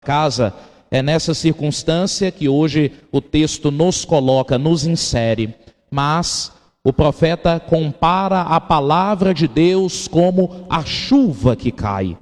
casa, é nessa circunstância que hoje o texto nos coloca, nos insere. Mas o profeta compara a palavra de Deus como a chuva que cai.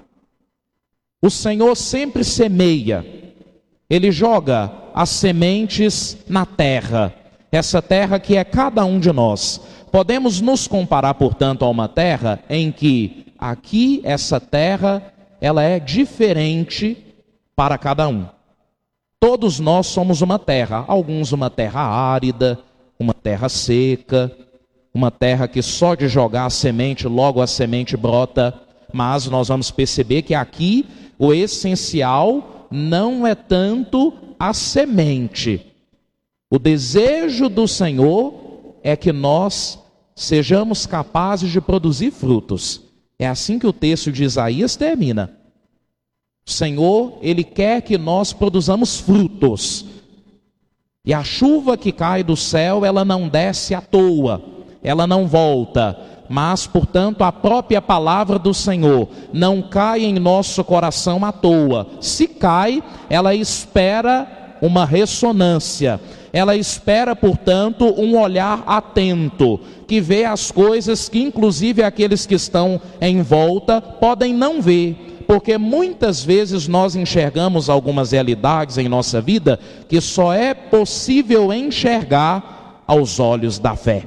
O Senhor sempre semeia, Ele joga as sementes na terra, essa terra que é cada um de nós. Podemos nos comparar, portanto, a uma terra em que aqui essa terra, ela é diferente para cada um. Todos nós somos uma terra, alguns uma terra árida, uma terra seca, uma terra que só de jogar a semente, logo a semente brota. Mas nós vamos perceber que aqui o essencial não é tanto a semente. O desejo do Senhor é que nós sejamos capazes de produzir frutos. É assim que o texto de Isaías termina. O Senhor, Ele quer que nós produzamos frutos. E a chuva que cai do céu, ela não desce à toa, ela não volta. Mas, portanto, a própria palavra do Senhor não cai em nosso coração à toa. Se cai, ela espera uma ressonância. Ela espera, portanto, um olhar atento, que vê as coisas que, inclusive, aqueles que estão em volta podem não ver. Porque muitas vezes nós enxergamos algumas realidades em nossa vida que só é possível enxergar aos olhos da fé.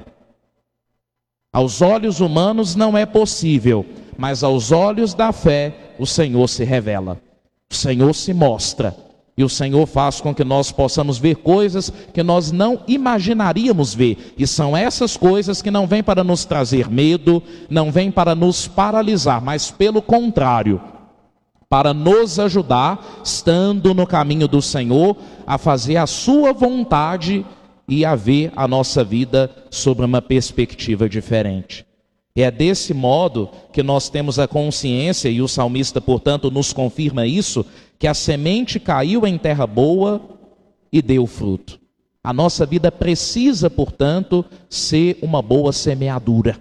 Aos olhos humanos não é possível, mas aos olhos da fé o Senhor se revela. O Senhor se mostra e o Senhor faz com que nós possamos ver coisas que nós não imaginaríamos ver. E são essas coisas que não vêm para nos trazer medo, não vêm para nos paralisar, mas pelo contrário, para nos ajudar, estando no caminho do Senhor, a fazer a sua vontade e a ver a nossa vida sobre uma perspectiva diferente. E é desse modo que nós temos a consciência, e o salmista, portanto, nos confirma isso, que a semente caiu em terra boa e deu fruto. A nossa vida precisa, portanto, ser uma boa semeadura.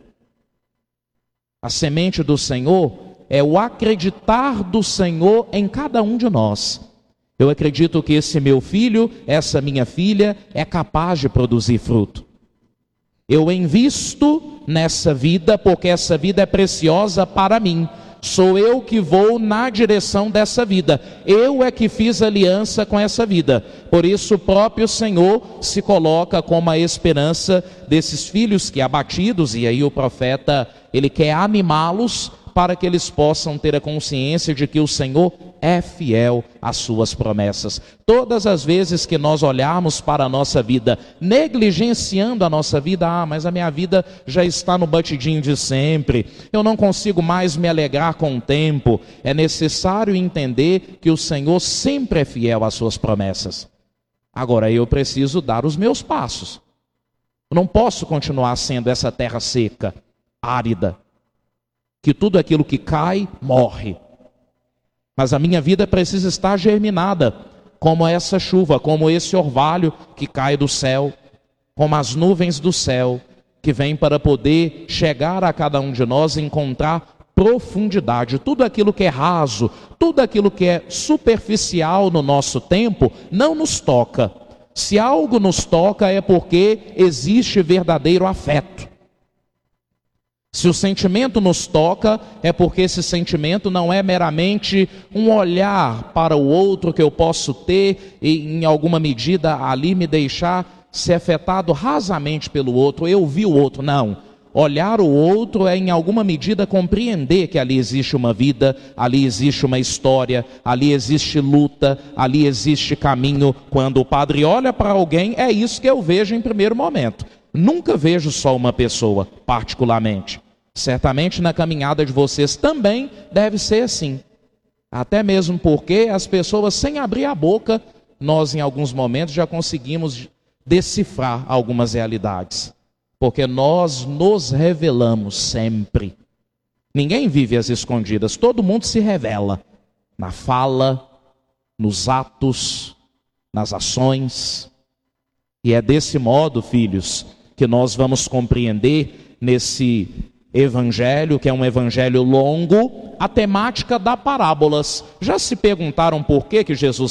A semente do Senhor é o acreditar do Senhor em cada um de nós. Eu acredito que esse meu filho, essa minha filha, é capaz de produzir fruto. Eu invisto nessa vida, porque essa vida é preciosa para mim. Sou eu que vou na direção dessa vida. Eu é que fiz aliança com essa vida. Por isso o próprio Senhor se coloca como a esperança desses filhos que abatidos, e aí o profeta, ele quer animá-los para que eles possam ter a consciência de que o Senhor é fiel às suas promessas. Todas as vezes que nós olharmos para a nossa vida, negligenciando a nossa vida, mas a minha vida já está no batidinho de sempre, eu não consigo mais me alegrar com o tempo, é necessário entender que o Senhor sempre é fiel às suas promessas. Agora eu preciso dar os meus passos. Eu não posso continuar sendo essa terra seca, árida, que tudo aquilo que cai, morre. Mas a minha vida precisa estar germinada, como essa chuva, como esse orvalho que cai do céu, como as nuvens do céu, que vêm para poder chegar a cada um de nós e encontrar profundidade. Tudo aquilo que é raso, tudo aquilo que é superficial no nosso tempo, não nos toca. Se algo nos toca é porque existe verdadeiro afeto. Se o sentimento nos toca, é porque esse sentimento não é meramente um olhar para o outro que eu posso ter e em alguma medida ali me deixar ser afetado rasamente pelo outro, eu vi o outro. Não, olhar o outro é em alguma medida compreender que ali existe uma vida, ali existe uma história, ali existe luta, ali existe caminho. Quando o padre olha para alguém, é isso que eu vejo em primeiro momento. Nunca vejo só uma pessoa, particularmente. Certamente na caminhada de vocês também deve ser assim. Até mesmo porque as pessoas, sem abrir a boca, nós em alguns momentos já conseguimos decifrar algumas realidades. Porque nós nos revelamos sempre. Ninguém vive às escondidas, todo mundo se revela. Na fala, nos atos, nas ações. E é desse modo, filhos, que nós vamos compreender nesse evangelho, que é um evangelho longo, a temática das parábolas. Já se perguntaram por que Jesus